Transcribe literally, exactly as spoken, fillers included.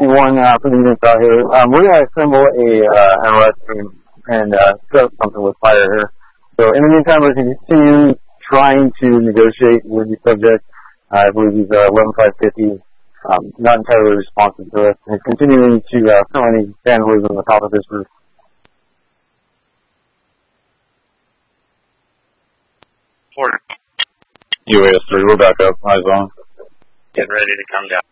one uh, for the units out here. Um, we're going to assemble a uh, M L S team and uh, set up something with fire here. So in the meantime, we're going to continue trying to negotiate with the subject. Uh, I believe he's uh, eleven five fifty, um, not entirely responsive to us, and continuing to uh, fill any vandalism on the top of this roof. U A S three, we're back up. Eyes on. Get ready to come down.